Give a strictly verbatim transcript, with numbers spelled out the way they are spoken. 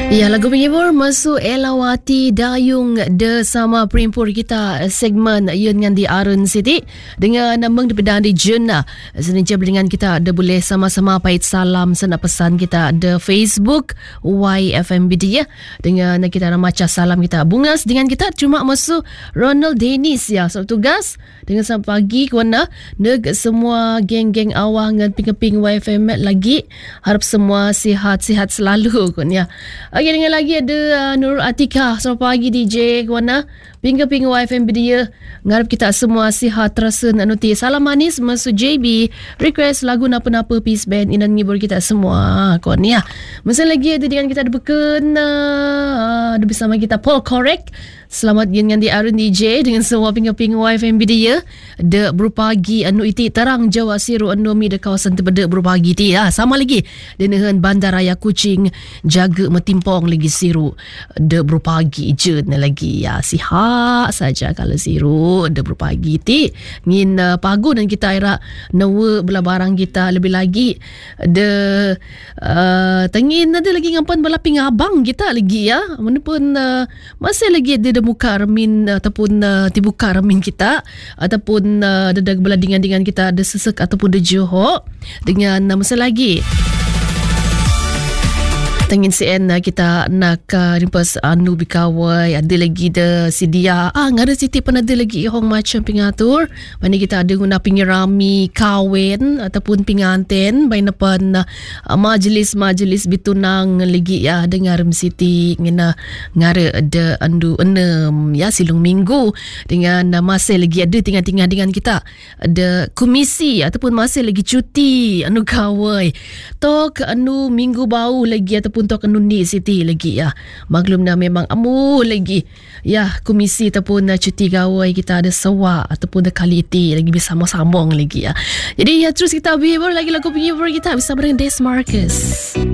Ya, lagu penghibur masuk Elawati Dayung de sama perimpur kita segmen Yun dengan di Arun City dengan Meng di pedang di Jena. Seninja dengan kita ada boleh sama-sama pait salam senak pesan kita ada Facebook Y F M B D ya. Dengan kita nak macam salam kita bungas dengan kita cuma masuk Ronald Dennis ya. So tugas dengan sampai pagi kuana neg semua geng-geng awang dengan ping-ping Y F M lagi harap semua sihat-sihat selalu kun ya. Okay, dengan lagi ada uh, Nurul Atika. Selamat pagi D J Kuana. Pingga-pingga Y F M dia. Ngarap kita semua sihat terasa nak nuti. Salam manis masuk J B. Request lagu napa-napa Peace Band. Inan ngibur kita semua. Kuan ya. Masa lagi ada dengan kita ada berkena. Ada bersama kita Paul Correct. Selamat dengan di Arun D J dengan semua pingga-pingga Y F M dia. De berpagi anu iti terang Jawa Siru anu mi de kawasan tebede berpagi ti. Ha, sama lagi. Dengan Bandaraya Kuching jaga metimpong lagi siru. De berpagi je na lagi ya. Sihat saja kalau siru de berpagi ti. Ngin uh, pagu dan kita ira nawa bela barang kita lebih lagi de uh, tengin ada lagi ngampan bala pingabang kita lagi ya. Mana pun uh, masih lagi ada muka remin ataupun uh, dibuka remin kita ataupun uh, dedag bela dengan-dengan kita ada sesek ataupun de johok dengan uh, masa lagi tengin C N kita nak uh, rimpas anu bikawai ada lagi de sedia ah ngada siti pun ada lagi hong macam pingatur mana kita ada guna pingirami kawin ataupun pinganten bain depan uh, majlis-majlis bitunang lagi ya dengar siti ngena ngara ada andu enam ya silung minggu dengan uh, masih lagi ada tinggal-tinggal dengan kita ada komisi ataupun masih lagi cuti anu kawai tok anu minggu bau lagi ataupun untuk kenundi siti lagi ya. Maklum dah memang amu lagi ya komisi ataupun uh, cuti gawai kita ada sewa ataupun ada kaliti lagi bisa sambung lagi ya. Jadi ya terus kita bihibur lagi lagu penghibur kita bersama dengan Des Marcus.